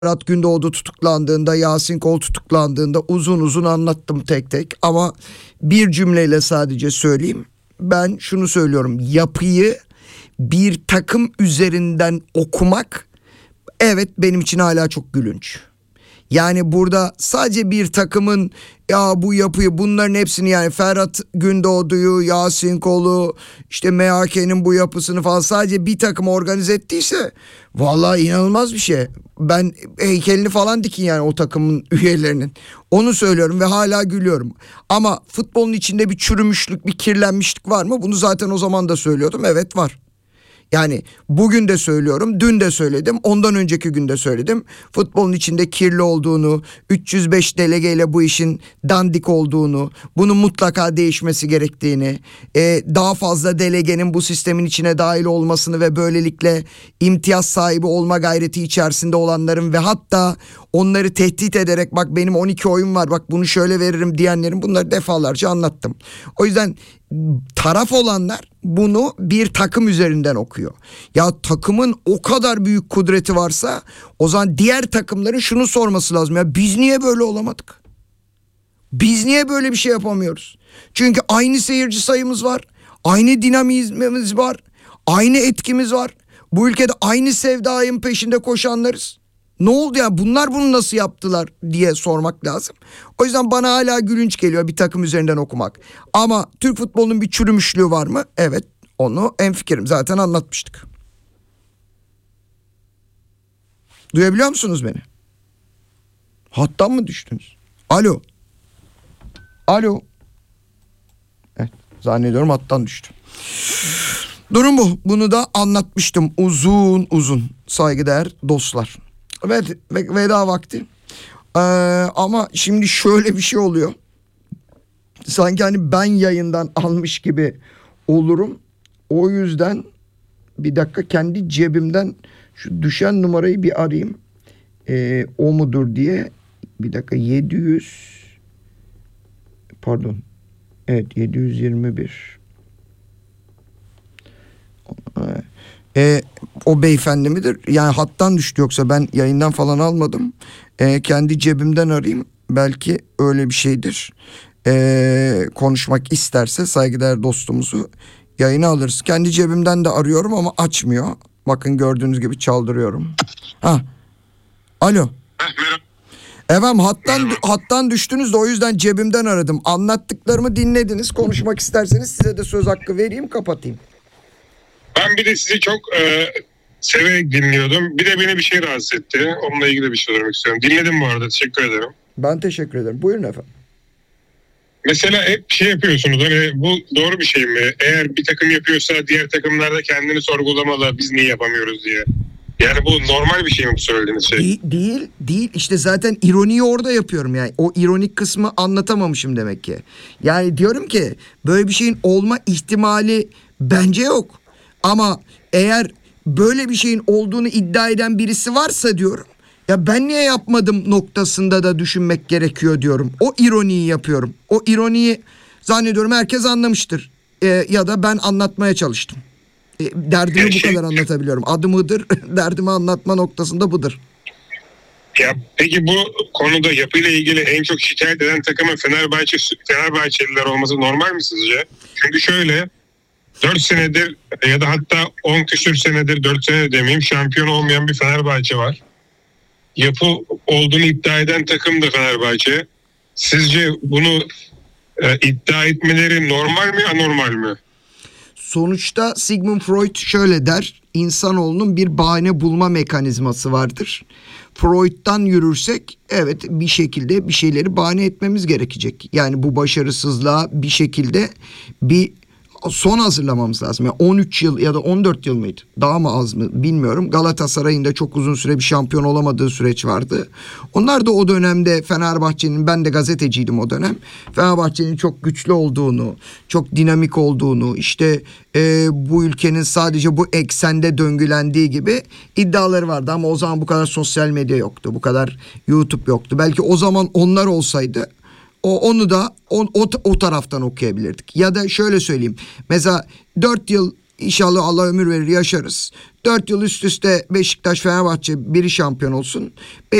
Ferhat Gündoğdu tutuklandığında, Yasin Kol tutuklandığında uzun uzun anlattım tek tek. Ama bir cümleyle sadece söyleyeyim. Ben şunu söylüyorum. Yapıyı bir takım üzerinden okumak, evet, benim için hala çok gülünç. Yani burada sadece bir takımın ya bu yapıyı, bunların hepsini, yani Ferhat Gündoğdu'yu, Yasin Kol'u, işte MHK'nin bu yapısını falan sadece bir takım organize ettiyse vallahi inanılmaz bir şey. Ben heykelini falan dikin yani o takımın üyelerinin. Onu söylüyorum ve hala gülüyorum. Ama futbolun içinde bir çürümüşlük, bir kirlenmişlik var mı? Bunu zaten o zaman da söylüyordum. Evet, var. Yani bugün de söylüyorum, dün de söyledim, ondan önceki gün de söyledim. Futbolun içinde kirli olduğunu, 305 delegeyle bu işin dandik olduğunu, bunun mutlaka değişmesi gerektiğini, daha fazla delegenin bu sistemin içine dahil olmasını ve böylelikle imtiyaz sahibi olma gayreti içerisinde olanların ve hatta onları tehdit ederek bak benim 12 oyun var, bak bunu şöyle veririm diyenlerin, bunları defalarca anlattım. O yüzden taraf olanlar bunu bir takım üzerinden okuyor. Ya takımın o kadar büyük kudreti varsa o zaman diğer takımların şunu sorması lazım. Ya biz niye böyle olamadık? Biz niye böyle bir şey yapamıyoruz? Çünkü aynı seyirci sayımız var. Aynı dinamizmimiz var. Aynı etkimiz var. Bu ülkede aynı sevdayın peşinde koşanlarız. Ne oldu ya, bunlar bunu nasıl yaptılar diye sormak lazım. O yüzden bana hala gülünç geliyor bir takım üzerinden okumak. Ama Türk futbolunun bir çürümüşlüğü var mı? Evet, onu hemfikirim, zaten anlatmıştık. Duyabiliyor musunuz beni? Hattan mı düştünüz? Alo. Alo. Evet, zannediyorum hattan düştüm. Durum bu. Bunu da anlatmıştım uzun uzun, saygıdeğer dostlar. Evet, veda vakti. Ama şimdi şöyle bir şey oluyor. Sanki hani ben yayından almış gibi olurum. O yüzden bir dakika, kendi cebimden şu düşen numarayı bir arayayım. O mudur diye. Bir dakika, 721. O beyefendi midir? Yani hattan düştü, yoksa ben yayından falan almadım. Kendi cebimden arayayım. Belki öyle bir şeydir. Konuşmak isterse saygıdeğer dostumuzu yayına alırız. Kendi cebimden de arıyorum ama açmıyor. Bakın, gördüğünüz gibi çaldırıyorum. Alo. Efendim, hattan düştünüz de o yüzden cebimden aradım. Anlattıklarımı dinlediniz. Konuşmak isterseniz size de söz hakkı vereyim, kapatayım. Ben bir de sizi çok severek dinliyordum. Bir de beni bir şey rahatsız etti. Onunla ilgili bir şey söylemek istiyorum. Dinledim bu arada. Teşekkür ederim. Ben teşekkür ederim. Buyurun efendim. Mesela hep şey yapıyorsunuz. Hani bu doğru bir şey mi? Eğer bir takım yapıyorsa diğer takımlar da kendini sorgulamalı. Biz niye yapamıyoruz diye. Yani bu normal bir şey mi bu söylediğiniz şey? Değil. İşte zaten ironiyi orada yapıyorum yani. O ironik kısmı anlatamamışım demek ki. Yani diyorum ki böyle bir şeyin olma ihtimali bence yok. Ama eğer böyle bir şeyin olduğunu iddia eden birisi varsa diyorum, ya ben niye yapmadım noktasında da düşünmek gerekiyor diyorum. O ironiyi yapıyorum. O ironiyi zannediyorum herkes anlamıştır. Ya da ben anlatmaya çalıştım. Derdimi bu kadar anlatabiliyorum. Adım Hıdır, derdimi anlatma noktasında budur. Ya peki bu konuda yapıyla ilgili en çok şikayet eden takımın Fenerbahçeliler olması normal mi sizce? Çünkü şöyle, 4 senedir ya da hatta 10 küsür senedir, 4 sene demeyeyim, şampiyon olmayan bir Fenerbahçe var. Yapı olduğunu iddia eden takım da Fenerbahçe. Sizce bunu iddia etmeleri normal mi, anormal mi? Sonuçta Sigmund Freud şöyle der: İnsanoğlunun bir bahane bulma mekanizması vardır. Freud'dan yürürsek evet, bir şekilde bir şeyleri bahane etmemiz gerekecek. Yani bu başarısızlığa bir şekilde bir son hazırlamamız lazım. Yani 13 yıl ya da 14 yıl mıydı? Daha mı az mı bilmiyorum. Galatasaray'ın da çok uzun süre bir şampiyon olamadığı süreç vardı. Onlar da o dönemde Fenerbahçe'nin, ben de gazeteciydim o dönem, Fenerbahçe'nin çok güçlü olduğunu, çok dinamik olduğunu, işte bu ülkenin sadece bu eksende döngülendiği gibi iddiaları vardı. Ama o zaman bu kadar sosyal medya yoktu. Bu kadar YouTube yoktu. Belki o zaman onlar olsaydı onu da o taraftan okuyabilirdik. Ya da şöyle söyleyeyim. Mesela 4 yıl, İnşallah Allah ömür verir yaşarız. 4 yıl üst üste Beşiktaş, Fenerbahçe biri şampiyon olsun.